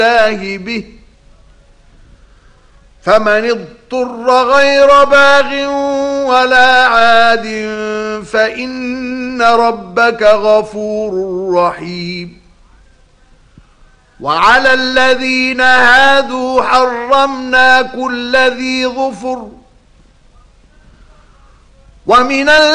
الله به فمن اضطر غير باغ ولا عاد فإن ربك غفور رحيم. وعلى الذين هادوا حرمنا كل ذي ظفر ومن